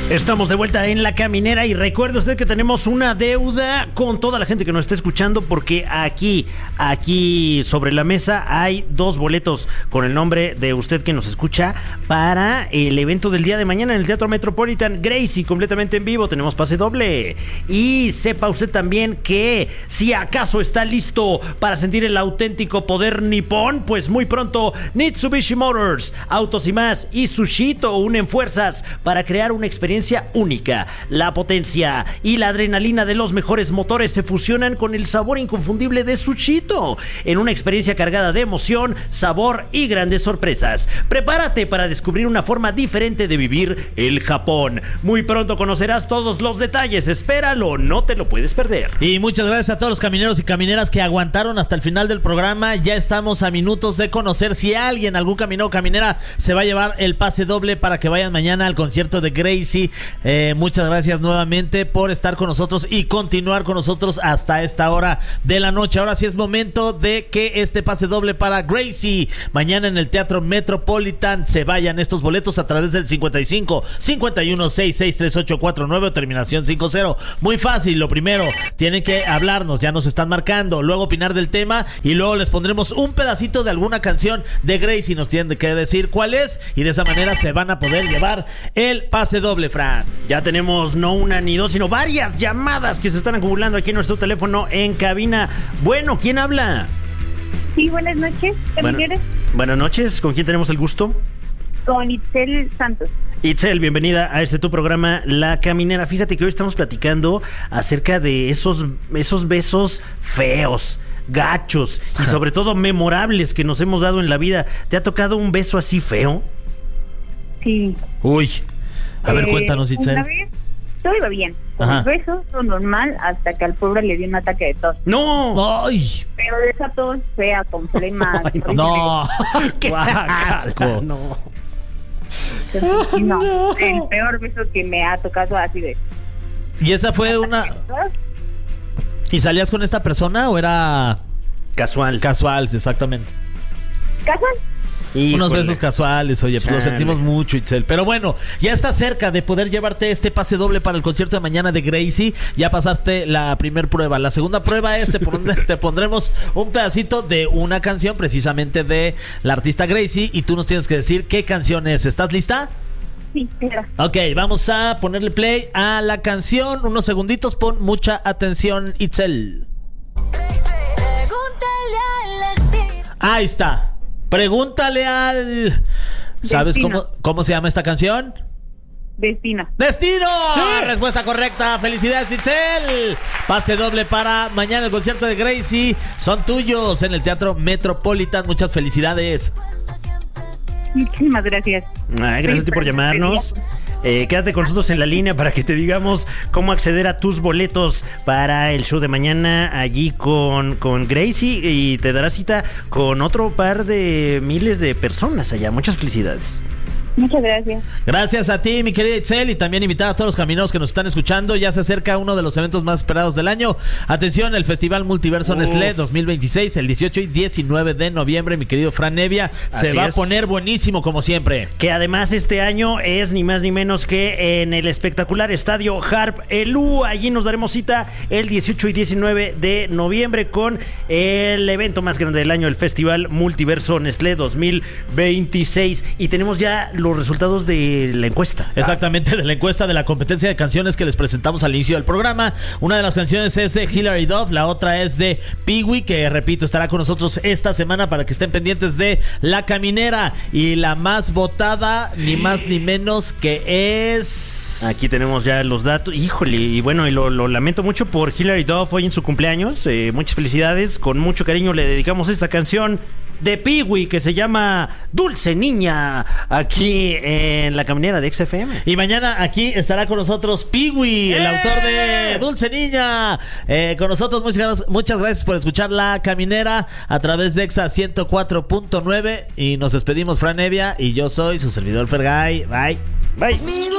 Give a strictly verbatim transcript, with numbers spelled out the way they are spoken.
Estamos de vuelta en La Caminera y recuerde usted que tenemos una deuda con toda la gente que nos está escuchando, porque aquí, aquí sobre la mesa hay dos boletos con el nombre de usted que nos escucha para el evento del día de mañana en el Teatro Metropolitan Gracie, completamente en vivo. Tenemos pase doble. Y sepa usted también que si acaso está listo para sentir el auténtico poder nipón, pues muy pronto Mitsubishi Motors, Autos y Más y Sushito unen fuerzas para crear una experiencia única. La potencia y la adrenalina de los mejores motores se fusionan con el sabor inconfundible de Sushito en una experiencia cargada de emoción, sabor y grandes sorpresas. Prepárate para descubrir una forma diferente de vivir el Japón. Muy pronto conocerás todos los detalles. Espéralo, no te lo puedes perder. Y muchas gracias a todos los camineros y camineras que aguantaron hasta el final del programa. Ya estamos a minutos de conocer si alguien, algún caminero o caminera, se va a llevar el pase doble para que vayan mañana al concierto de Gracie. Eh, muchas gracias nuevamente por estar con nosotros y continuar con nosotros hasta esta hora de la noche. Ahora sí es momento de que este pase doble para Gracie mañana en el Teatro Metropolitan se vayan estos boletos a través del cincuenta y cinco, cincuenta y uno, sesenta y seis, treinta y ocho cuarenta y nueve o terminación cincuenta. Muy fácil, lo primero, tienen que hablarnos, ya nos están marcando, luego opinar del tema y luego les pondremos un pedacito de alguna canción de Gracie, nos tienen que decir cuál es y de esa manera se van a poder llevar el pase doble. Fran, ya tenemos no una ni dos, sino varias llamadas que se están acumulando aquí en nuestro teléfono en cabina. Bueno, ¿quién habla? Sí, buenas noches. ¿Qué bueno, quieres? Buenas noches, ¿con quién tenemos el gusto? Con Itzel Santos. Itzel, bienvenida a este tu programa La Caminera. Fíjate que hoy estamos platicando acerca de esos, esos besos feos, gachos y sobre todo memorables que nos hemos dado en la vida. ¿Te ha tocado un beso así feo? Sí. Uy, a ver, Eh, cuéntanos, Itzel. Una vez todo iba bien, con Ajá. el beso, todo normal, hasta que al pobre le dio un ataque de tos. ¡No! ¡Ay! Pero de esa tos fea, con flemas. Ay, horrible. ¡No! ¡Qué Guácala, asco! no. Entonces, no, el peor beso que me ha tocado así de... ¿Y esa fue una... ¿Y salías con esta persona o era Casual. casual? Exactamente. ¿Casual? Unos Híjole. besos casuales, oye, pues lo Chale. sentimos mucho, Itzel. Pero bueno, ya estás cerca de poder llevarte este pase doble para el concierto de mañana de Gracie. Ya pasaste la primer prueba. La segunda prueba es, te, pon- te pondremos un pedacito de una canción precisamente de la artista Gracie y tú nos tienes que decir qué canción es. ¿Estás lista? Sí, claro. Ok, vamos a ponerle play a la canción. Unos segunditos, pon mucha atención, Itzel. Ahí está. Pregúntale al... ¿Sabes Destino. cómo, cómo se llama esta canción? Destino. ¡Destino! Sí. Respuesta correcta. ¡Felicidades, Itzel! Pase doble para mañana el concierto de Gracie. Son tuyos en el Teatro Metropolitan. Muchas felicidades. Muchísimas gracias. Ay, gracias a ti por llamarnos. Eh, quédate con nosotros en la línea para que te digamos cómo acceder a tus boletos para el show de mañana allí con, con Gracie, y te dará cita con otro par de miles de personas allá. Muchas felicidades. Muchas gracias. Gracias a ti, mi querida Itzel, y también invitar a todos los camineros que nos están escuchando. Ya se acerca uno de los eventos más esperados del año. Atención, el Festival Multiverso Uf. Nestlé dos mil veintiséis, el dieciocho y diecinueve de noviembre, mi querido Fran Nevia. Se Así va es. a poner buenísimo como siempre. Que además este año es ni más ni menos que en el espectacular estadio Harp Elú. Allí nos daremos cita el dieciocho y diecinueve de noviembre con el evento más grande del año, el Festival Multiverso Nestlé dos mil veintiséis. Y tenemos ya los resultados de la encuesta. Exactamente, de la encuesta de la competencia de canciones que les presentamos al inicio del programa. Una de las canciones es de Hilary Duff, la otra es de Pee-wee, que repito, estará con nosotros esta semana para que estén pendientes de La Caminera. Y la más votada, ni más ni menos que es... Aquí tenemos ya los datos. Híjole, y bueno, y lo, lo lamento mucho por Hilary Duff hoy en su cumpleaños. Eh, muchas felicidades. Con mucho cariño le dedicamos esta canción de Pee-wee que se llama Dulce Niña, aquí en La Caminera de X F M. Y mañana aquí estará con nosotros Pee-wee, el ¡Eh! autor de Dulce Niña. Eh, con nosotros, muchas, muchas gracias por escuchar La Caminera a través de Exa ciento cuatro punto nueve. Y nos despedimos, Fran Nevia, y yo soy su servidor Fergay. Bye. Bye.